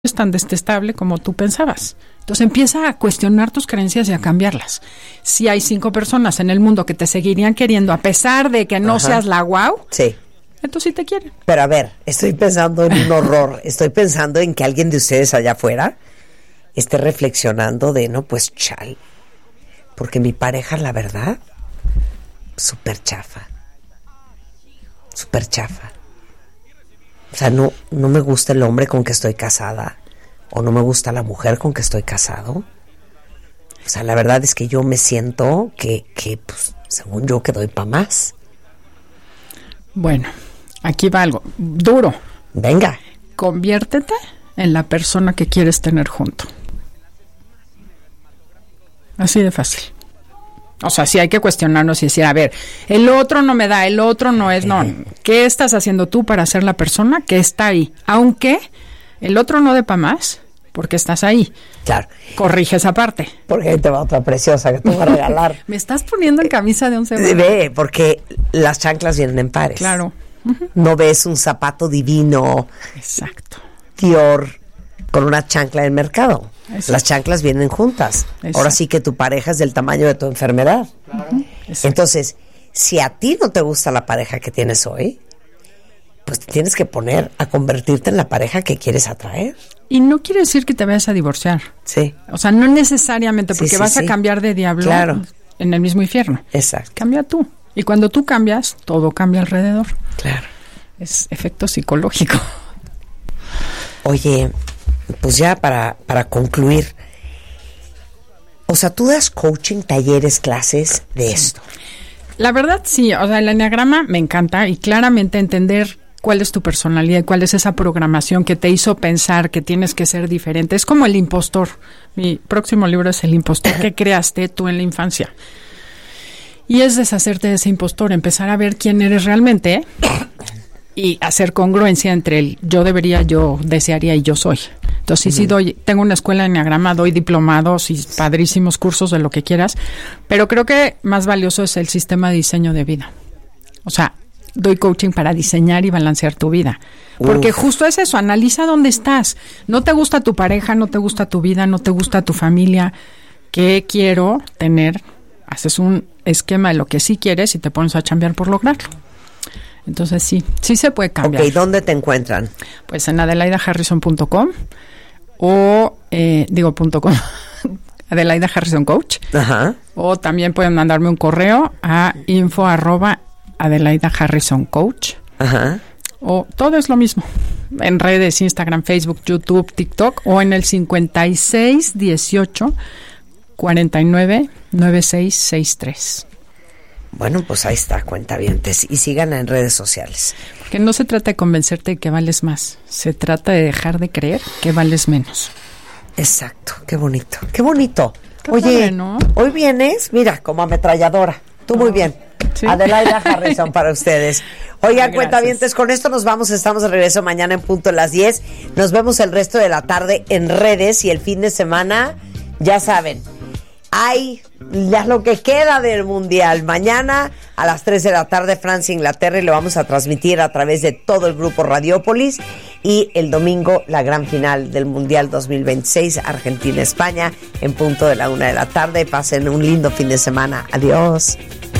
es tan detestable como tú pensabas. Entonces empieza a cuestionar tus creencias y a cambiarlas. Si hay 5 personas en el mundo que te seguirían queriendo a pesar de que no seas la guau, sí, entonces sí te quieren. Pero a ver, estoy pensando en un horror. Estoy pensando en que alguien de ustedes allá afuera esté reflexionando de, no, pues chal, porque mi pareja, la verdad, súper chafa. Súper chafa. O sea, no me gusta el hombre con que estoy casada, o no me gusta la mujer con que estoy casado. O sea, la verdad es que yo me siento que pues, según yo, que doy para más. Bueno, aquí va algo duro. Venga. Conviértete en la persona que quieres tener junto. Así de fácil. O sea, sí hay que cuestionarnos y decir, a ver, el otro no me da, el otro no es, no. ¿Qué estás haciendo tú para ser la persona que está ahí? Aunque el otro no dé para más, porque estás ahí. Claro. Corrige esa parte. Porque ahí te va otra preciosa que te voy a regalar. Me estás poniendo en camisa de 11 varas. Ve, porque las chanclas vienen en pares. Claro. No ves un zapato divino. Exacto. Dior con una chancla en el mercado. Exacto. Las chanclas vienen juntas. Exacto. Ahora sí que tu pareja es del tamaño de tu enfermedad. Claro. Entonces, si a ti no te gusta la pareja que tienes hoy, pues te tienes que poner a convertirte en la pareja que quieres atraer. Y no quiere decir que te vayas a divorciar. Sí. O sea, no necesariamente porque vas a cambiar de diablo en el mismo infierno. Exacto. Cambia tú. Y cuando tú cambias, todo cambia alrededor. Claro. Es efecto psicológico. Oye, pues ya para concluir, o sea, tú das coaching, talleres, clases de esto. La verdad sí, o sea, el enneagrama me encanta y claramente entender cuál es tu personalidad y cuál es esa programación que te hizo pensar que tienes que ser diferente. Es como el impostor. Mi próximo libro es El impostor que creaste tú en la infancia. Y es deshacerte de ese impostor, empezar a ver quién eres realmente y hacer congruencia entre el yo debería, yo desearía y yo soy. Entonces, sí tengo una escuela de enneagrama, doy diplomados y padrísimos cursos de lo que quieras, pero creo que más valioso es el sistema de diseño de vida. O sea, doy coaching para diseñar y balancear tu vida. Porque justo es eso, analiza dónde estás. No te gusta tu pareja, no te gusta tu vida, no te gusta tu familia. ¿Qué quiero tener? Haces un esquema de lo que sí quieres y te pones a chambear por lograrlo. Entonces sí se puede cambiar. Ok, ¿dónde te encuentran? Pues en adelaidaharrison.com o .com Adelaida Harrison Coach. Ajá. O también pueden mandarme un correo a info@AdelaidaHarrisonCoach. Ajá. O todo es lo mismo. En redes, Instagram, Facebook, YouTube, TikTok o en el 5618 49 9663. Bueno, pues ahí está, cuentavientes. Y síganla en redes sociales. Porque no se trata de convencerte de que vales más. Se trata de dejar de creer que vales menos. Exacto, qué bonito. Qué bonito. Qué Oye, padre, ¿no? Hoy vienes, mira, como ametralladora. Tú muy bien. ¿Sí? Adelaida Harrison para ustedes. Oigan, Gracias. cuentavientes, con esto nos vamos. Estamos de regreso mañana en punto de las 10. Nos vemos el resto de la tarde en redes y el fin de semana, ya saben, hay ya lo que queda del Mundial. Mañana a las 3 de la tarde, Francia, Inglaterra, y lo vamos a transmitir a través de todo el grupo Radiópolis. Y el domingo, la gran final del Mundial 2026, Argentina-España, en punto de la 1 de la tarde. Pasen un lindo fin de semana. Adiós.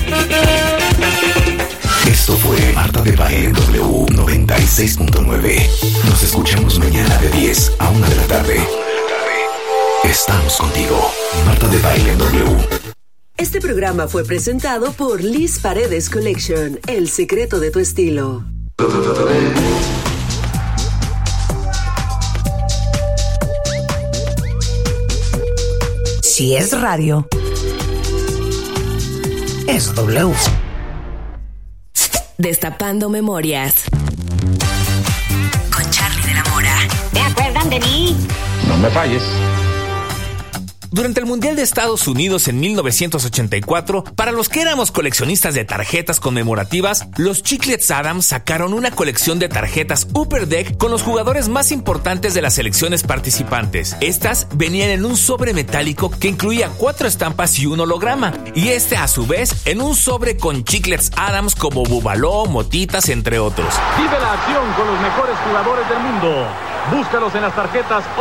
Esto fue Marta de Baile W 96.9. Nos escuchamos mañana de 10 a 1 de la tarde. Estamos contigo. Marta de Baile W. Este programa fue presentado por Liz Paredes Collection, el secreto de tu estilo. Si es radio, es W. Destapando memorias. Con Charly de la Mora. ¿Se acuerdan de mí? No me falles. Durante el Mundial de Estados Unidos en 1984, para los que éramos coleccionistas de tarjetas conmemorativas, los Chiclets Adams sacaron una colección de tarjetas Upper Deck con los jugadores más importantes de las selecciones participantes. Estas venían en un sobre metálico que incluía 4 estampas y un holograma, y a su vez en un sobre con Chiclets Adams como Bubaló, Motitas, entre otros. Vive la acción con los mejores jugadores del mundo. Búscalos en las tarjetas